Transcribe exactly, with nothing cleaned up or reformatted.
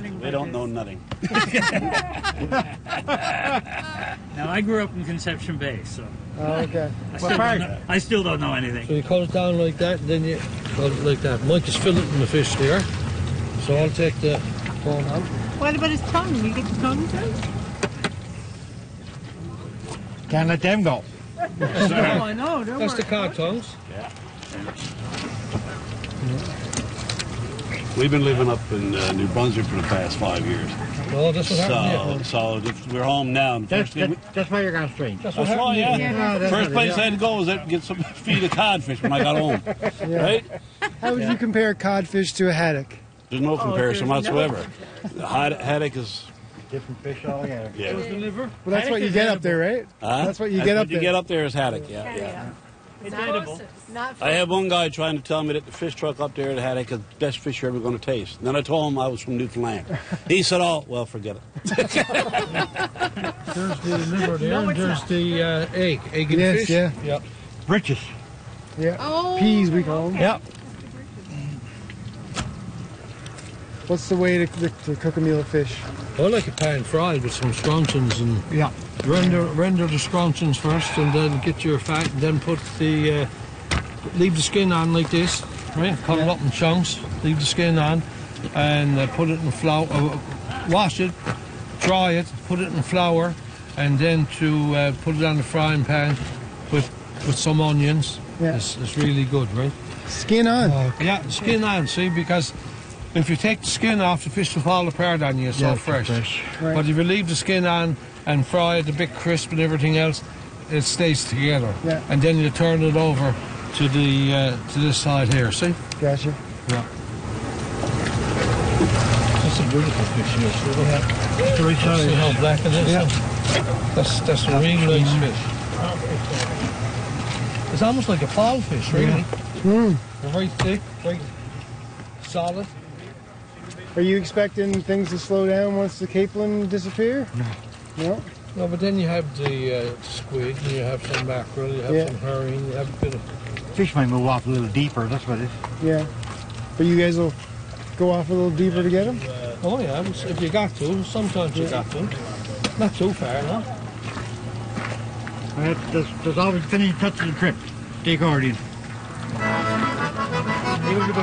morning. They don't know nothing. Now, I grew up in Conception Bay, so Oh, okay. I still, don't know, I still don't know anything. So you cut it down like that, and then you cut it like that. Mike is filleting the fish there, so I'll take the bone out. What about his tongue? You get the tongue too? Can't let them go. Oh, I know. Don't That's worry. the cod tongues. Yeah. We've been living up in uh, New Brunswick for the past five years. No, that's what happened. So, so if we're home now. and That's, First thing we, that's, that's why you're going strange. That's what that's happened. right, yeah. Yeah. No, that's First not place it, I had to go was to get some feed of codfish when I got home. Right? How would you compare codfish to a haddock? There's no comparison there's no- whatsoever. The had- haddock is, Different fish altogether. yeah. The liver. Well, that's what you Haddock get is up there, right? Huh? That's what you That's get what up you there. get up there is haddock, yeah, yeah. It's Not- edible. Not I had one guy trying to tell me that the fish truck up there at haddock is the best fish you're ever going to taste. And then I told him I was from Newfoundland. He said, oh, well, forget it. There's the liver there, No, and it's there's not. the uh, egg. Egg and Yes, fish. yeah. Yeah. Britches. Yeah. Oh, Peas, we call them. Yeah. What's the way to, to, to cook a meal of fish? I like it pan fried with some scrunchions and Yeah. render render the scrunchions first, and then get your fat, and then put the uh, leave the skin on like this, right? Cut it up in chunks, leave the skin on, and uh, put it in flour. Uh, wash it, dry it, put it in flour, and then to uh, put it on the frying pan with with some onions. Yeah. It's, it's really good, right? Skin on. Yeah, skin on. See, because if you take the skin off, the fish will fall apart on you. It's so Yeah, fresh. fresh. Right. But if you leave the skin on and fry it a bit crisp and everything else, it stays together. Yeah. And then you turn it over to the uh, to this side here. See? Gotcha. Yeah. That's a beautiful fish here. See, look. It's the right See size. how black it is? Yeah. That's that's a really nice fish. It's almost like a fall fish, really. Mm. They're very thick, very solid. Are you expecting things to slow down once the capelin disappear? No. No? No, but then you have the uh, squid, and you have some mackerel, you have Yeah. some herring, you have a bit of... Fish might move off a little deeper, that's what it is. Yeah. But you guys will go off a little deeper to get them? Oh yeah, if you got to, sometimes you got to. Not too far, no? Uh, there's, there's always finishing touch of the trip. The accordion. Even if